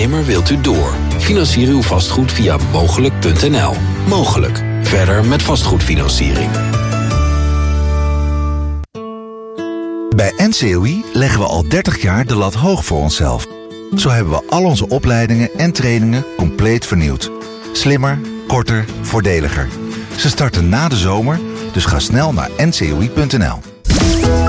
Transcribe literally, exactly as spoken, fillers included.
ondernemer wilt u door. Financier uw vastgoed via mogelijk punt n l. Mogelijk. Verder met vastgoedfinanciering. Bij N C O I leggen we al dertig jaar de lat hoog voor onszelf. Zo hebben we al onze opleidingen en trainingen compleet vernieuwd. Slimmer, korter, voordeliger. Ze starten na de zomer, dus ga snel naar n c o i punt n l.